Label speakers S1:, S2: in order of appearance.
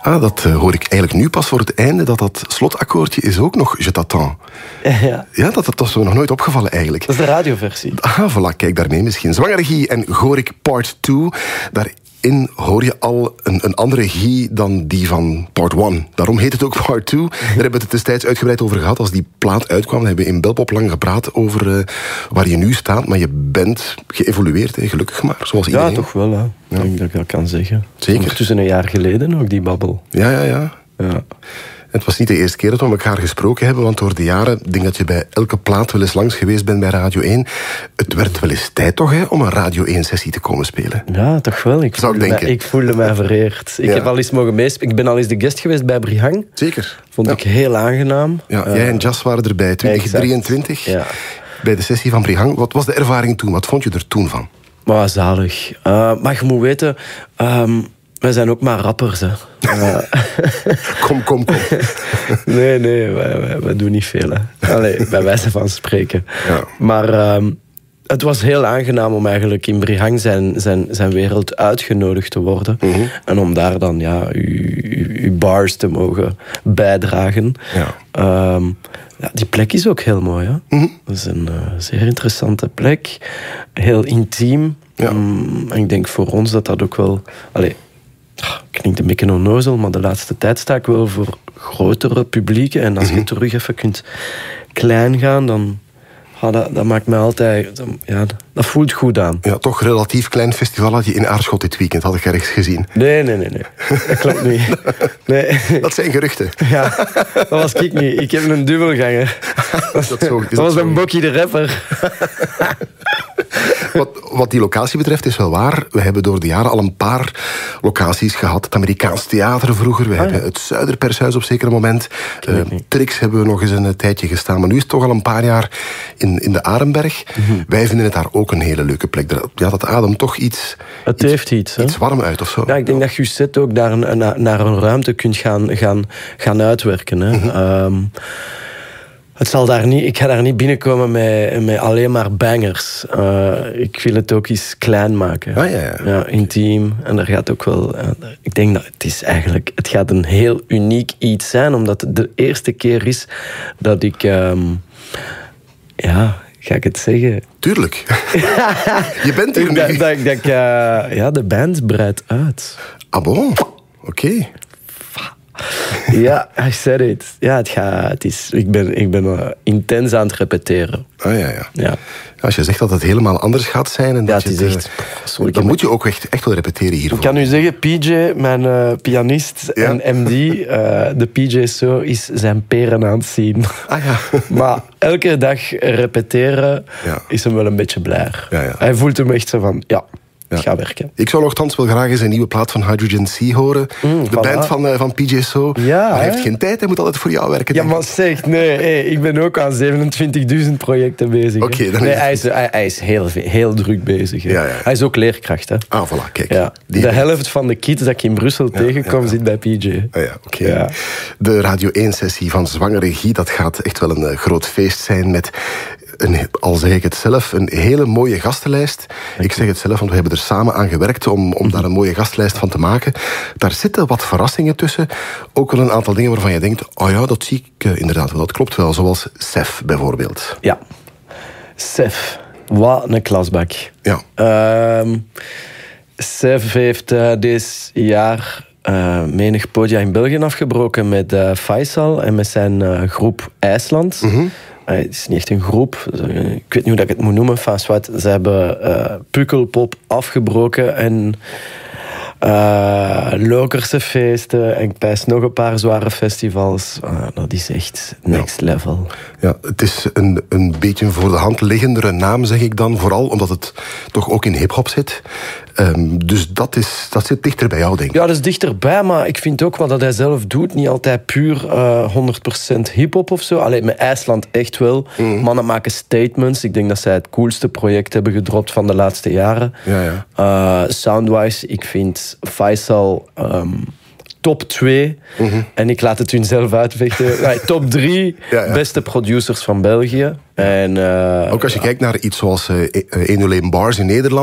S1: Dat hoor ik eigenlijk nu pas voor het einde, dat slotakkoordje is ook nog Je t'attends. Ja, dat was me nog nooit opgevallen eigenlijk.
S2: Dat is de radioversie.
S1: Voilà, kijk daarmee misschien. Zwangere Guy en Gorik Part 2. Daarin hoor je al een andere Guy dan die van Part 1. Daarom heet het ook Part 2. Daar hebben we het destijds uitgebreid over gehad. Als die plaat uitkwam, dan hebben we in Belpop lang gepraat over waar je nu staat. Maar je bent geëvolueerd, gelukkig maar, zoals iedereen.
S2: Ja, toch wel. Hè. Ja. Ik denk dat ik dat kan zeggen.
S1: Zeker.
S2: Ondertussen een jaar geleden ook, die babbel.
S1: Ja. Het was niet de eerste keer dat we elkaar gesproken hebben, want door de jaren, ik denk dat je bij elke plaat wel eens langs geweest bent bij Radio 1. Het werd wel eens tijd toch, om een Radio 1-sessie te komen spelen.
S2: Ja, toch wel. Ik voelde mij vereerd. Ik heb al eens mogen meespelen. Ik ben al eens de guest geweest bij Brihang.
S1: Zeker.
S2: Vond ik heel aangenaam.
S1: Ja, jij en Jas waren erbij, 2023.
S2: Ja.
S1: Bij de sessie van Brihang. Wat was de ervaring toen? Wat vond je er toen van?
S2: Maar zalig. Maar je moet weten... wij zijn ook maar rappers, hè.
S1: Kom.
S2: Nee, wij doen niet veel, hè. Allee, bij wijze van spreken. Ja. Maar het was heel aangenaam om eigenlijk in Brihang zijn wereld uitgenodigd te worden. Mm-hmm. En om daar dan uw bars te mogen bijdragen. Ja. Die plek is ook heel mooi, hè. Mm-hmm. Dat is een zeer interessante plek. Heel intiem. Ja. En ik denk voor ons dat ook wel... Klinkt een beetje onnozel, maar de laatste tijd sta ik wel voor grotere publieken. En als je terug even kunt klein gaan, dan... dat maakt mij altijd... dat voelt goed aan. Ja,
S1: toch een relatief klein festivaletje in Aarschot dit weekend, had ik ergens gezien.
S2: Nee. Dat klopt niet. Nee.
S1: Dat zijn geruchten.
S2: Ja, dat was ik niet. Ik heb een dubbelganger. Dat was een Bokkie de rapper.
S1: Wat die locatie betreft is wel waar. We hebben door de jaren al een paar locaties gehad. Het Amerikaans Theater vroeger. We hebben het Zuiderpershuis op zeker moment. Trix hebben we nog eens een tijdje gestaan. Maar nu is het toch al een paar jaar in de Arenberg. Mm-hmm. Wij vinden het daar ook een hele leuke plek. Dat ademt toch iets...
S2: Het heeft iets.
S1: Iets warm uit of zo.
S2: Ja, ik denk dat je set ook daar naar een ruimte kunt gaan uitwerken. Hè. Mm-hmm. Ik ga daar niet binnenkomen met alleen maar bangers. Ik wil het ook eens klein maken. Ja, intiem. En er gaat ook wel... ik denk dat het gaat een heel uniek iets zijn, omdat het de eerste keer is dat ik... ga ik het zeggen?
S1: Tuurlijk. Je bent er nu.
S2: De band breidt uit.
S1: Ah bon? Oké.
S2: Ja, I said it. Ja, ik ben intens aan het repeteren.
S1: Ja. Als je zegt dat het helemaal anders gaat zijn... En dat
S2: het is echt...
S1: Dan moet je ook echt wel repeteren hiervoor.
S2: Ik kan u zeggen, PJ, mijn pianist en MD... de PJ So is zijn peren aan het zien. Maar elke dag repeteren is hem wel een beetje blij. Ja. Hij voelt hem echt zo van... Ga werken.
S1: Ik zou nogthans wel graag eens een nieuwe plaat van Hydrogen Sea horen. De band van PJ So. Ja, hij heeft geen tijd, hij moet altijd voor jou werken.
S2: Ja, maar zeg, nee, ik ben ook aan 27.000 projecten bezig.
S1: Okay,
S2: hij is heel druk bezig. Ja. Hij is ook leerkracht. Hè.
S1: Voilà, kijk.
S2: Ja. De helft van de kids dat ik in Brussel tegenkom zit bij PJ.
S1: Oké. De Radio 1-sessie van Zwangere Guy, dat gaat echt wel een groot feest zijn met... al zeg ik het zelf, een hele mooie gastenlijst. Ik zeg het zelf, want we hebben er samen aan gewerkt om daar een mooie gastenlijst van te maken. Daar zitten wat verrassingen tussen. Ook wel een aantal dingen waarvan je denkt... dat zie ik inderdaad wel, dat klopt wel. Zoals Sef bijvoorbeeld.
S2: Ja, Sef. Wat een klasbak.
S1: Ja.
S2: Sef heeft dit jaar... menig podia in België afgebroken met Faisal en met zijn groep IJsland. Mm-hmm. Het is niet echt een groep. Ik weet niet hoe ik het moet noemen. Ze hebben Pukkelpop afgebroken en Lokerse feesten en ik pijs nog een paar zware festivals. Dat is echt next level. Ja,
S1: het is een beetje een voor de hand liggendere naam, zeg ik dan. Vooral omdat het toch ook in hiphop zit. Dus dat zit dichter bij jou, denk ik.
S2: Ja, dat is dichterbij, maar ik vind ook wat dat hij zelf doet niet altijd puur 100% hiphop of zo. Alleen met IJsland echt wel. Mm. Mannen maken statements. Ik denk dat zij het coolste project hebben gedropt van de laatste jaren. Ja. Soundwise, ik vind Faisal top 2. Mm-hmm. En ik laat het hun zelf uitvechten. Top 3 beste producers van België. En,
S1: ook als je kijkt naar iets zoals 101 Bars in Nederland.